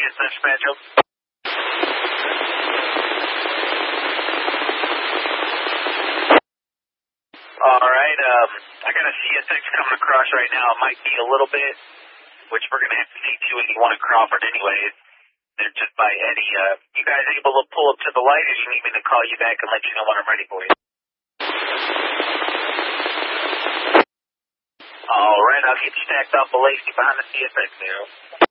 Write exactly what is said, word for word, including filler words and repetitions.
S X Spaniel. All right, um, I got a C S X coming across right now. It might be a little bit, which we're going to have to see to eighty-one at Crawford anyways. They're just by Eddie. Uh, you guys able to pull up to the light, or you need me to call you back and let you know when I'm ready for you? All right, I'll get you stacked off the Lacey behind the C S X there.